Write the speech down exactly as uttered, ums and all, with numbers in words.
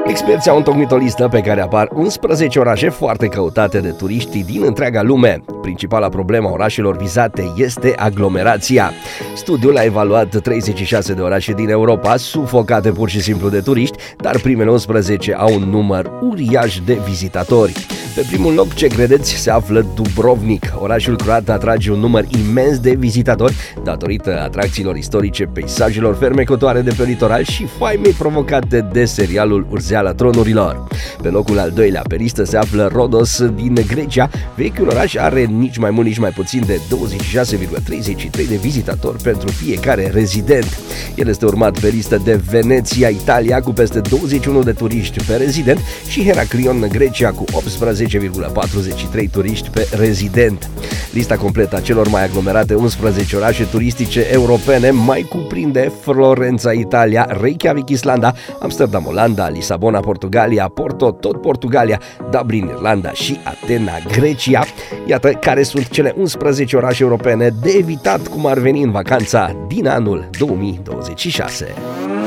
Experții au întocmit o listă pe care apar unsprezece orașe foarte căutate de turiștii din întreaga lume. Principala problemă a orașelor vizate este aglomerația. Studiul a evaluat treizeci și șase de orașe din Europa, sufocate pur și simplu de turiști, dar primele unsprezece au un număr uriaș de vizitatori. Pe primul loc, ce credeți, se află Dubrovnik. Orașul croat atrage un număr imens de vizitatori datorită atracțiilor istorice, peisajelor fermecătoare de pe litoral și faimei provocate de serialul Urzeala tronurilor. Pe locul al doilea pe listă se află Rhodos din Grecia. Vechiul oraș are nici mai mult, nici mai puțin de douăzeci și șase virgulă treizeci și trei de vizitatori pentru fiecare rezident. El este urmat pe listă de Veneția, Italia, cu peste douăzeci și unu de turiști pe rezident, și Heraklion, Grecia, cu optsprezece virgulă patruzeci și trei turiști pe rezident. Lista completă a celor mai aglomerate unsprezece orașe turistice europene mai cuprinde Florența, Italia, Reykjavik, Islanda, Amsterdam, Olanda, Lisabona, Portugalia, Porto, tot Portugalia, Dublin, Irlanda și Atena, Grecia. Iată care sunt cele unsprezece orașe europene de evitat cum ar veni în vacanța din anul două mii douăzeci și șase.